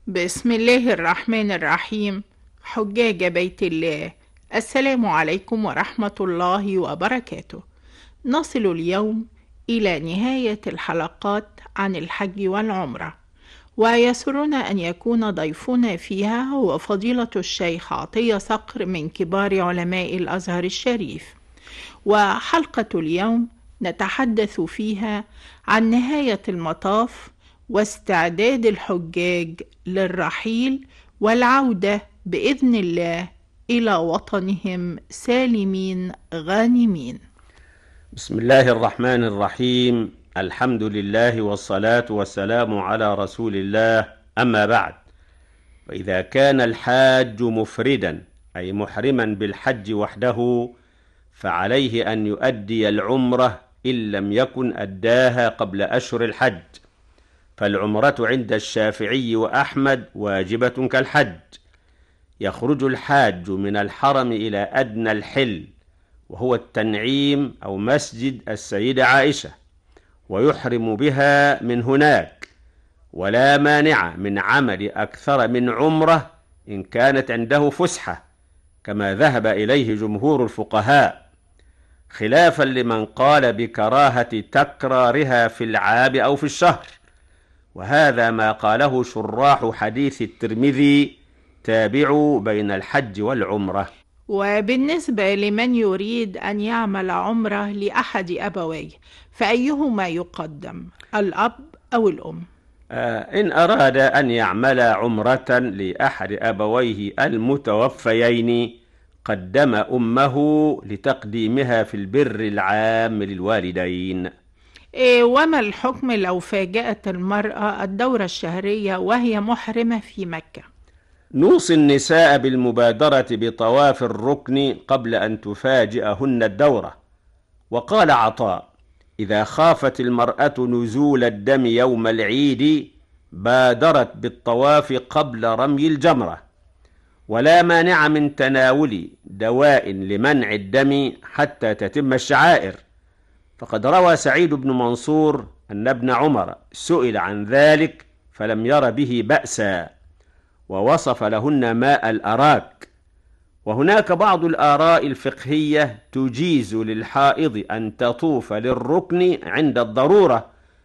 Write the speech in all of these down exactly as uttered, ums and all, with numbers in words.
بسم الله الرحمن الرحيم. حجاج بيت الله، السلام عليكم ورحمة الله وبركاته. نصل اليوم إلى نهاية الحلقات عن الحج والعمرة، ويسرنا أن يكون ضيفنا فيها هو فضيلة الشيخ عطية صقر من كبار علماء الأزهر الشريف. وحلقة اليوم نتحدث فيها عن نهاية المطاف واستعداد الحجاج للرحيل والعودة بإذن الله إلى وطنهم سالمين غانمين. بسم الله الرحمن الرحيم. الحمد لله والصلاة والسلام على رسول الله، أما بعد، فإذا كان الحاج مفردا أي محرما بالحج وحده فعليه أن يؤدي العمرة إن لم يكن أداها قبل أشهر الحج، فالعمرة عند الشافعي وأحمد واجبة كالحج. يخرج الحاج من الحرم إلى أدنى الحل وهو التنعيم أو مسجد السيدة عائشة، ويحرم بها من هناك، ولا مانع من عمل أكثر من عمرة إن كانت عنده فسحة، كما ذهب إليه جمهور الفقهاء، خلافا لمن قال بكراهة تكرارها في العام أو في الشهر، وهذا ما قاله شراح حديث الترمذي: تابعوا بين الحج والعمرة. وبالنسبة لمن يريد أن يعمل عمرة لأحد أبويه فأيهما يقدم، الأب أو الأم؟ آه إن أراد أن يعمل عمرة لأحد أبويه المتوفيين قدم أمه لتقديمها في البر العام للوالدين. إيه وما الحكم لو فاجأت المرأة الدورة الشهرية وهي محرمة في مكة؟ نوصي النساء بالمبادرة بطواف الركن قبل أن تفاجئهن الدورة. وقال عطاء: إذا خافت المرأة نزول الدم يوم العيد بادرت بالطواف قبل رمي الجمرة، ولا مانع من تناول دواء لمنع الدم حتى تتم الشعائر، فقد روى سعيد بن منصور أن ابن عمر سئل عن ذلك فلم ير به بأسا، ووصف لهن ماء الأراك. وهناك بعض الآراء الفقهية تجيز للحائض أن تطوف للركن عند الضرورة،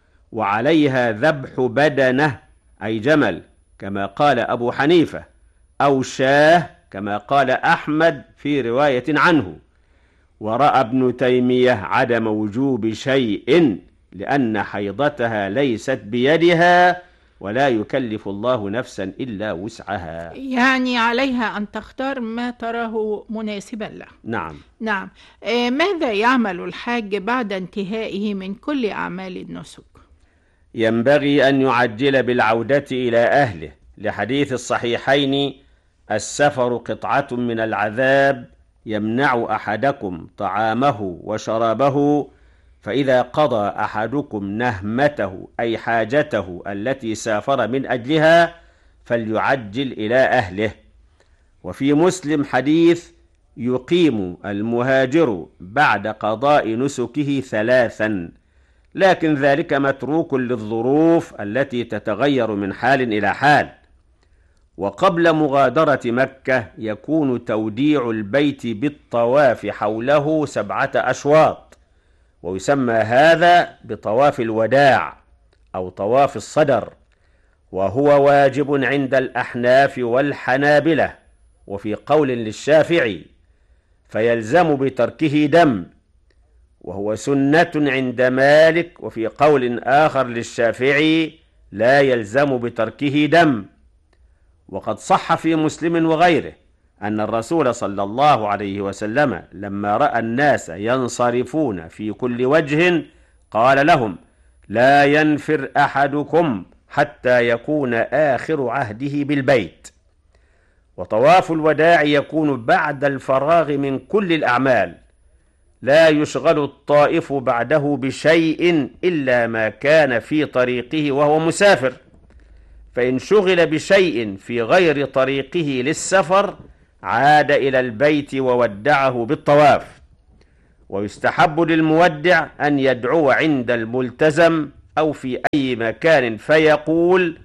وعليها ذبح بدنه أي جمل كما قال أبو حنيفة، أو شاه كما قال أحمد في رواية عنه. ورأى ابن تيمية عدم وجوب شيء لأن حيضتها ليست بيدها، ولا يكلف الله نفسا إلا وسعها. يعني عليها أن تختار ما تراه مناسبا له. نعم نعم. إيه ماذا يعمل الحاج بعد انتهائه من كل أعمال النسك؟ ينبغي أن يعجل بالعودة إلى أهله، لحديث الصحيحين: السفر قطعة من العذاب يمنع أحدكم طعامه وشرابه، فإذا قضى أحدكم نهمته أي حاجته التي سافر من أجلها فليعجل إلى أهله. وفي مسلم حديث: يقيم المهاجر بعد قضاء نسكه ثلاثا، لكن ذلك متروك للظروف التي تتغير من حال إلى حال. وقبل مغادرة مكة يكون توديع البيت بالطواف حوله سبعة أشواط، ويسمى هذا بطواف الوداع أو طواف الصدر، وهو واجب عند الأحناف والحنابلة، وفي قول للشافعي فيلزم بتركه دم، وهو سنة عند مالك، وفي قول آخر للشافعي لا يلزم بتركه دم. وقد صح في مسلم وغيره أن الرسول صلى الله عليه وسلم لما رأى الناس ينصرفون في كل وجه قال لهم: لا ينفر أحدكم حتى يكون آخر عهده بالبيت. وطواف الوداع يكون بعد الفراغ من كل الأعمال، لا يشغل الطائف بعده بشيء إلا ما كان في طريقه وهو مسافر، فإن شغل بشيء في غير طريقه للسفر عاد إلى البيت وودعه بالطواف. ويستحب للمودع أن يدعو عند الملتزم أو في أي مكان فيقول: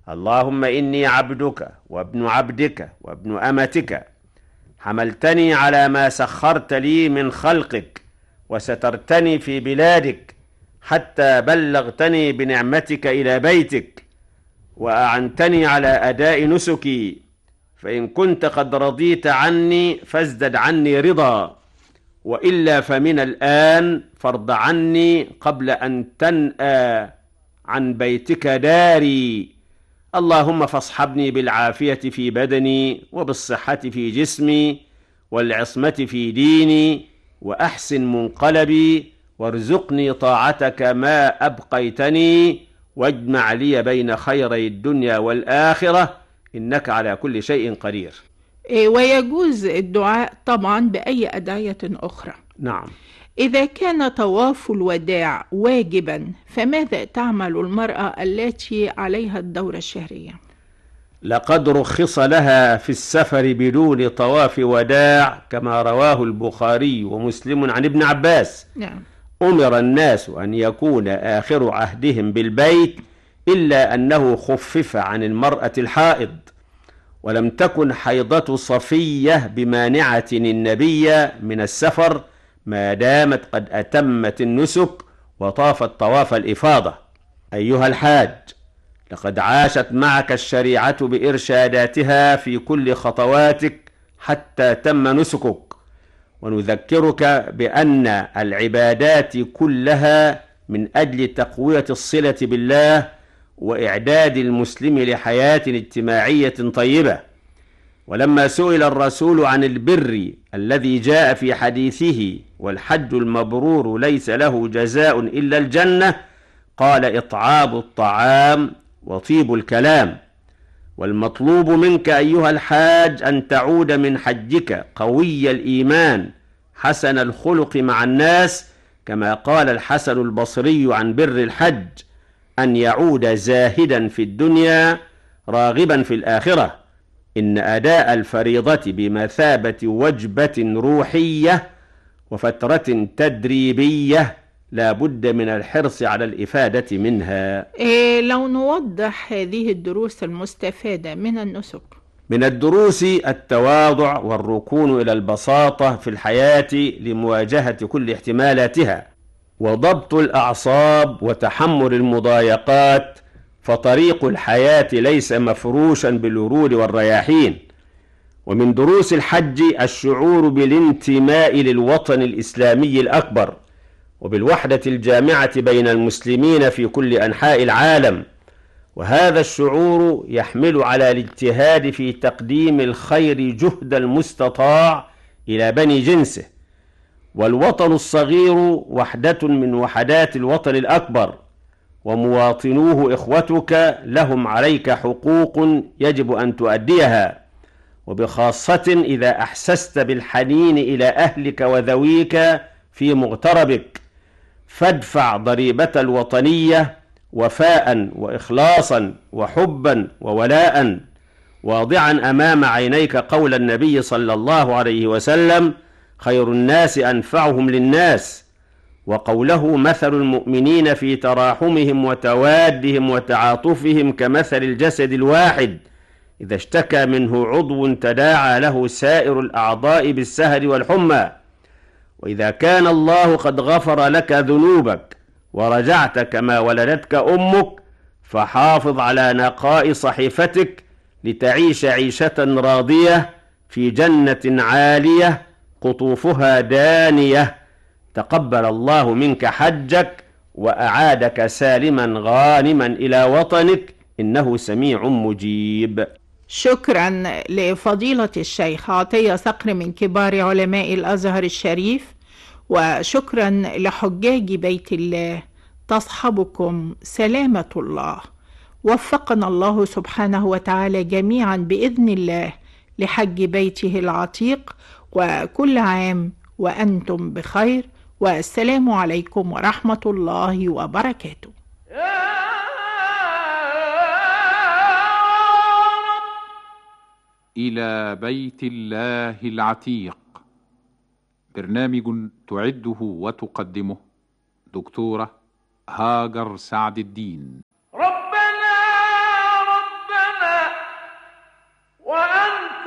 اللهم إني عبدك وابن عبدك وابن أمتك، حملتني على ما سخرت لي من خلقك، وسترتني في بلادك، حتى بلغتني بنعمتك إلى بيتك، وأعنتني على أداء نسكي. فإن كنت قد رضيت عني فازدد عني رضا، وإلا فمن الآن فارض عني قبل أن تنأى عن بيتك داري. اللهم فاصحبني بالعافية في بدني، وبالصحة في جسمي، والعصمة في ديني، وأحسن منقلبي، وارزقني طاعتك ما أبقيتني، واجمع لي بين خيري الدنيا والآخرة، إنك على كل شيء قدير. إيه، ويجوز الدعاء طبعا بأي أدعية أخرى. نعم. إذا كان طواف الوداع واجبا، فماذا تعمل المرأة التي عليها الدورة الشهرية؟ لقد رخص لها في السفر بدون طواف وداع، كما رواه البخاري ومسلم عن ابن عباس. نعم. أمر الناس أن يكون آخر عهدهم بالبيت، إلا أنه خفف عن المرأة الحائض، ولم تكن حيضة صفية بمانعة النبي من السفر ما دامت قد أتمت النسك وطافت طواف الإفاضة. أيها الحاج، لقد عاشت معك الشريعة بإرشاداتها في كل خطواتك حتى تم نسكك، ونذكرك بأن العبادات كلها من أجل تقوية الصلة بالله وإعداد المسلم لحياة اجتماعية طيبة. ولما سئل الرسول عن البر الذي جاء في حديثه والحج المبرور ليس له جزاء إلا الجنة، قال: إطعام الطعام وطيب الكلام. والمطلوب منك أيها الحاج أن تعود من حجك قوي الإيمان حسن الخلق مع الناس، كما قال الحسن البصري عن بر الحج: أن يعود زاهدا في الدنيا راغبا في الآخرة. إن أداء الفريضة بمثابة وجبة روحية وفترة تدريبية، لا بد من الحرص على الإفادة منها. إيه لو نوضح هذه الدروس المستفادة من النسك؟ من الدروس التواضع والركون إلى البساطة في الحياة لمواجهة كل احتمالاتها، وضبط الأعصاب وتحمل المضايقات، فطريق الحياة ليس مفروشا بالورود والرياحين. ومن دروس الحج الشعور بالانتماء للوطن الإسلامي الأكبر، وبالوحدة الجامعة بين المسلمين في كل أنحاء العالم، وهذا الشعور يحمل على الاجتهاد في تقديم الخير جهد المستطاع إلى بني جنسه. والوطن الصغير وحدة من وحدات الوطن الأكبر، ومواطنوه إخوتك لهم عليك حقوق يجب أن تؤديها، وبخاصة إذا أحسست بالحنين إلى أهلك وذويك في مغتربك، فادفع ضريبة الوطنية وفاء وإخلاصا وحبا وولاء، واضعا أمام عينيك قول النبي صلى الله عليه وسلم: خير الناس أنفعهم للناس، وقوله: مثل المؤمنين في تراحمهم وتوادهم وتعاطفهم كمثل الجسد الواحد إذا اشتكى منه عضو تداعى له سائر الأعضاء بالسهر والحمى. وإذا كان الله قد غفر لك ذنوبك ورجعت كما ولدتك أمك، فحافظ على نقاء صحيفتك لتعيش عيشة راضية في جنة عالية قطوفها دانية. تقبل الله منك حجك وأعادك سالما غانما إلى وطنك، إنه سميع مجيب. شكرا لفضيلة الشيخ عطية صقر من كبار علماء الأزهر الشريف، وشكرا لحجاج بيت الله. تصحبكم سلامة الله. وفقنا الله سبحانه وتعالى جميعا بإذن الله لحج بيته العتيق، وكل عام وأنتم بخير، والسلام عليكم ورحمة الله وبركاته. إلى بيت الله العتيق، برنامج تعده وتقدمه دكتورة هاجر سعد الدين.